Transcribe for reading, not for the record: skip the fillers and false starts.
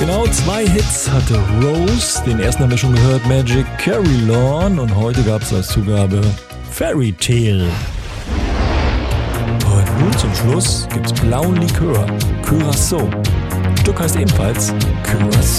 Genau 2 Hits hatte Rose. Den ersten haben wir schon gehört, Magic Carry Lawn. Und heute gab es als Zugabe Fairy Tale. Und nun zum Schluss gibt's blauen Likör, Curacao. Das Stück heißt ebenfalls Curacao.